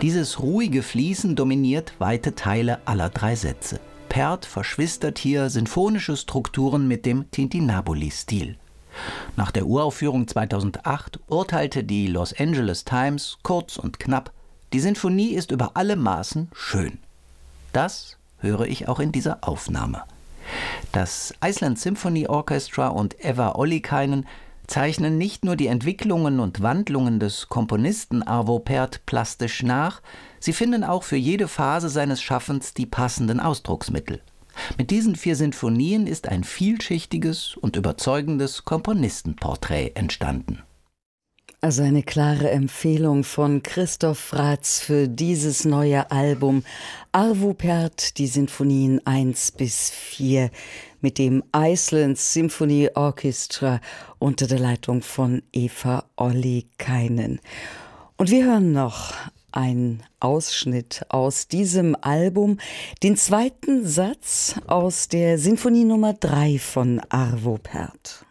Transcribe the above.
Dieses ruhige Fließen dominiert weite Teile aller 3 Sätze. Pärt verschwistert hier sinfonische Strukturen mit dem Tintinabuli-Stil. Nach der Uraufführung 2008 urteilte die Los Angeles Times kurz und knapp: Die Sinfonie ist über alle Maßen schön. Das höre ich auch in dieser Aufnahme. Das Iceland Symphony Orchestra und Eva Ollikainen zeichnen nicht nur die Entwicklungen und Wandlungen des Komponisten Arvo Pärt plastisch nach, sie finden auch für jede Phase seines Schaffens die passenden Ausdrucksmittel. Mit diesen 4 Sinfonien ist ein vielschichtiges und überzeugendes Komponistenporträt entstanden. Also eine klare Empfehlung von Christoph Ratz für dieses neue Album Arvo Pärt, die Sinfonien 1-4 mit dem Iceland Symphony Orchestra unter der Leitung von Eva Ollikainen. Und wir hören noch einen Ausschnitt aus diesem Album, den 2. Satz aus der Sinfonie Nummer 3 von Arvo Pärt.